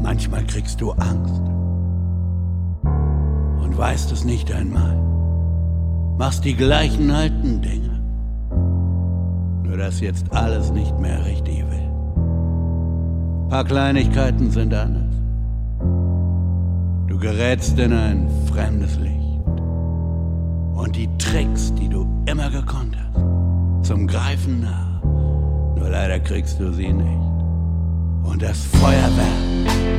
Manchmal kriegst du Angst und weißt es nicht einmal. Machst die gleichen alten Dinge, nur dass jetzt alles nicht mehr richtig will. Paar Kleinigkeiten sind anders. Du gerätst in ein fremdes Licht. Und die Tricks, die du immer gekonnt hast, zum Greifen nah. Nur leider kriegst du sie nicht. Und das Feuerwerk